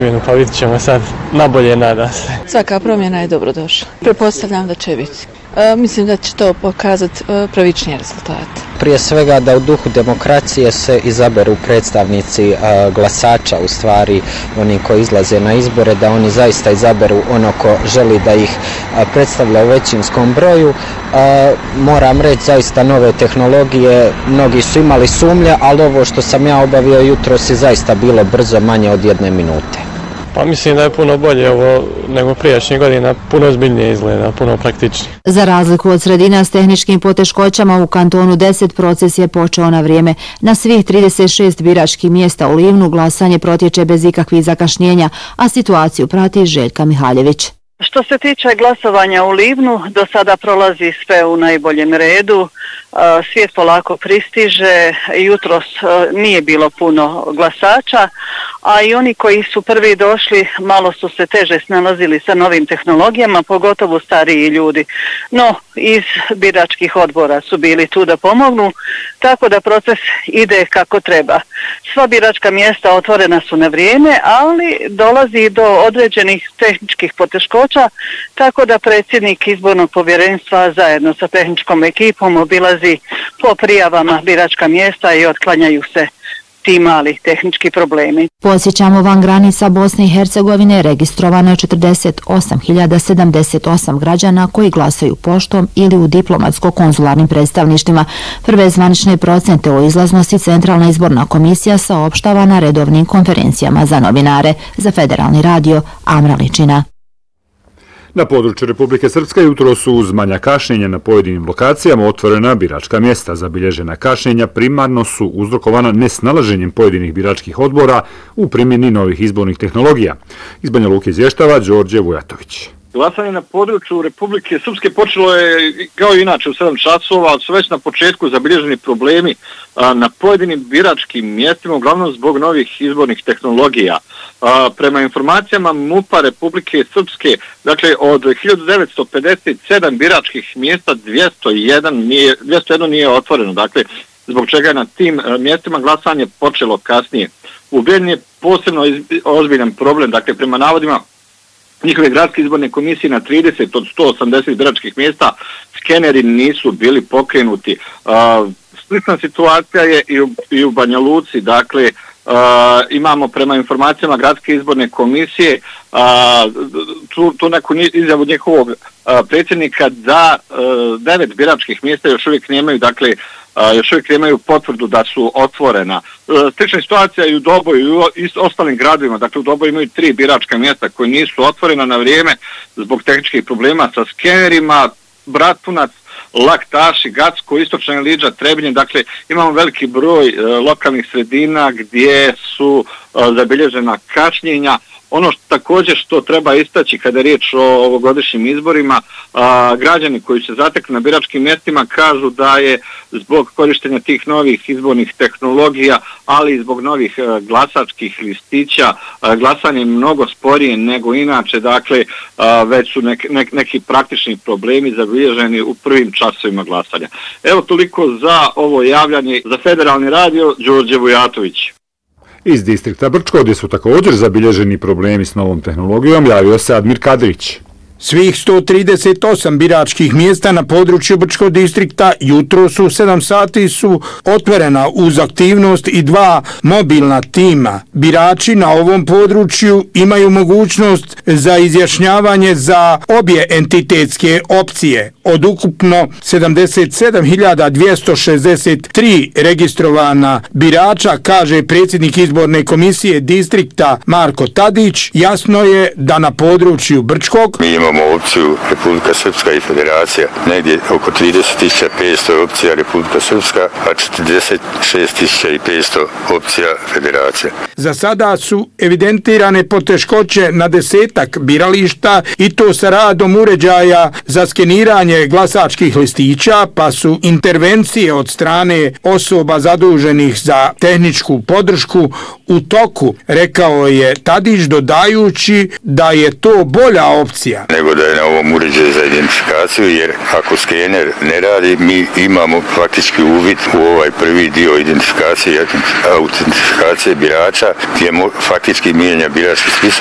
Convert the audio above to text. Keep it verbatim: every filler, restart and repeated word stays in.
Pa vidit ćemo sad, nabolje nada se. Svaka promjena je dobrodošla. Pretpostavljam da će biti. E, mislim da će to pokazati e, pravičnije rezultate. Prije svega da u duhu demokracije se izaberu predstavnici a, glasača, u stvari oni koji izlaze na izbore, da oni zaista izaberu ono ko želi da ih a, predstavlja u većinskom broju. A, moram reći zaista nove tehnologije, mnogi su imali sumnje, ali ovo što sam ja obavio jutros je zaista bilo brzo, manje od jedne minute. Pa mislim da je puno bolje ovo nego prijašnjih godina, puno ozbiljnije izgleda, puno praktičnije. Za razliku od sredina s tehničkim poteškoćama u kantonu deset proces je počeo na vrijeme. Na svih trideset šest biračkih mjesta u Livnu glasanje protječe bez ikakvih zakašnjenja, a situaciju prati Željka Mihaljević. Što se tiče glasovanja u Livnu, do sada prolazi sve u najboljem redu. Svijet polako pristiže, jutros nije bilo puno glasača, a i oni koji su prvi došli malo su se teže snalazili sa novim tehnologijama, pogotovo stariji ljudi. No, iz biračkih odbora su bili tu da pomognu, tako da proces ide kako treba. Sva biračka mjesta otvorena su na vrijeme, ali dolazi do određenih tehničkih poteškoća, tako da predsjednik izbornog povjerenstva zajedno sa tehničkom ekipom obilazi po prijavama biračka mjesta i otklanjaju se ti mali tehnički problemi. Podsjećamo, van granica Bosne i Hercegovine registrovano je četrdeset osam hiljada sedamdeset osam građana koji glasaju poštom ili u diplomatsko-konzularnim predstavništvima. Prve zvanične procente o izlaznosti Centralna izborna komisija saopštava na redovnim konferencijama za novinare. Za Federalni radio, Amra Ličina. Na području Republike Srpske jutro su uz manja kašnjenja na pojedinim lokacijama otvorena biračka mjesta. Zabilježena kašnjenja primarno su uzrokovana nesnalaženjem pojedinih biračkih odbora u primjeni novih izbornih tehnologija. Iz Banja Luke izvještava Đorđe Vujatović. Glasanje na području Republike Srpske počelo je kao i inače u sedam časova, ali su već na početku zabilježeni problemi a, na pojedinim biračkim mjestima, uglavnom zbog novih izbornih tehnologija. A, prema informacijama MUP-a Republike Srpske, dakle od hiljadu devetsto pedeset sedam biračkih mjesta dvjesto jedan nije, dvjesto jedan nije otvoreno, dakle zbog čega je na tim a, mjestima glasanje počelo kasnije. U Bijeljini je posebno iz, ozbiljan problem, dakle prema navodima njihove gradske izborne komisije na trideset od sto osamdeset biračkih mjesta skeneri nisu bili pokrenuti. Uh, slična situacija je i u, i u Banja Luci, dakle uh, imamo prema informacijama gradske izborne komisije uh, tu, tu neku izjavu njihovog uh, predsjednika da uh, devet biračkih mjesta još uvijek nemaju, dakle Uh, još uvijek nemaju potvrdu da su otvorena. Uh, slična situacija i u Doboju i u ostalim gradovima. Dakle, u Doboju imaju tri biračka mjesta koje nisu otvorena na vrijeme zbog tehničkih problema sa skenerima. Bratunac, Laktaši, Gacko, Istočna Iliđa, Trebinje. Dakle, imamo veliki broj uh, lokalnih sredina gdje su uh, zabilježena kašnjenja. Ono što također što treba istaći kada je riječ o ovogodišnjim izborima, a, građani koji se zateknu na biračkim mjestima kažu da je zbog korištenja tih novih izbornih tehnologija, ali i zbog novih a, glasačkih listića, a, glasanje je mnogo sporije nego inače, dakle a, već su nek, nek, neki praktični problemi zabilježeni u prvim časovima glasanja. Evo toliko za ovo javljanje. Za Federalni radio, Đorđe Vujatović. Iz distrikta Brčko, gdje su također zabilježeni problemi s novom tehnologijom, javio se Admir Kadrić. Svih sto trideset osam biračkih mjesta na području Brčkog distrikta jutro su sedam sati su otvorena uz aktivnost i dva mobilna tima. Birači na ovom području imaju mogućnost za izjašnjavanje za obje entitetske opcije. Od ukupno sedamdeset sedam hiljada dvjesto šezdeset tri registrovana birača, kaže predsjednik izborne komisije distrikta Marko Tadić, jasno je da na području Brčkog imamo opciju Republika Srpska i Federacija, negdje oko trideset tisuća petsto je opcija Republika Srpska, a četrdeset šest tisuća petsto opcija Federacija. Za sada su evidentirane poteškoće na desetak birališta i to sa radom uređaja za skeniranje glasačkih listića, pa su intervencije od strane osoba zaduženih za tehničku podršku u toku, rekao je Tadić, dodajući da je to bolja opcija. nego da je na ovom uređaju za identifikaciju, jer ako skener ne radi, mi imamo faktički uvid u ovaj prvi dio identifikacije i autentifikacije birača, gdje faktički mijenja birački spisak.